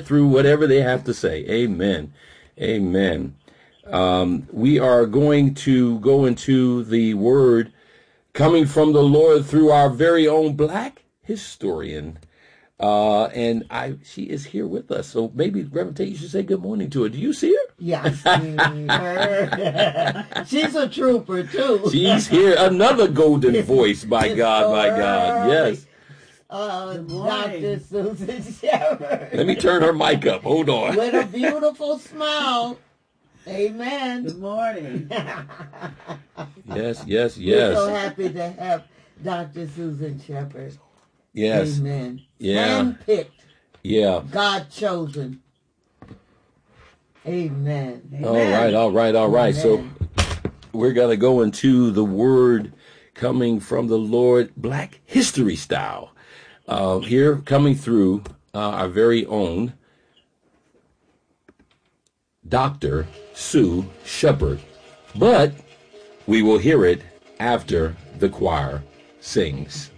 through whatever they have to say. Amen. Amen. We are going to go into the word coming from the Lord through our very own black historian. And she is here with us. So maybe, Reverend Tate, you should say good morning to her. Do you see her? Yes. She's a trooper, too. She's here. Another golden voice, by God, by God. Yes. Dr. Susan Shepherd. Let me turn her mic up. Hold on. With a beautiful smile. Amen. Good morning. Yes, yes, yes. We're so happy to have Dr. Susan Shepherd. Yes. Amen. Yeah. Handpicked. Yeah. God chosen. Amen. All right. So we're going to go into the word coming from the Lord, Black History style. Here coming through our very own Dr. Sue Shepherd. But we will hear it after the choir sings.